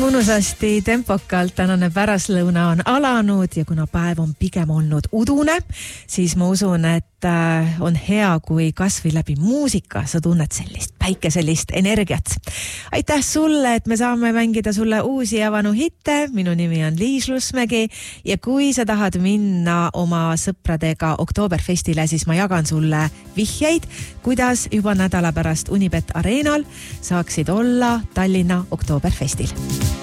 Mõnusasti tempokalt tänane pärastlõuna on alanud ja kuna päev on pigem olnud udune, siis ma usun, et on hea, kui kasvõi läbi muusika sa tunned sellist päikeselist energiat. Aitäh sulle, et me saame mängida sulle uusi ja vanu hitte. Minu nimi on Liis Lusmägi ja kui sa tahad minna oma sõpradega Oktoberfestile, siis ma jagan sulle vihjeid, kuidas juba nädala pärast Unibet Arenal saaksid olla Tallinna Oktoberfestil.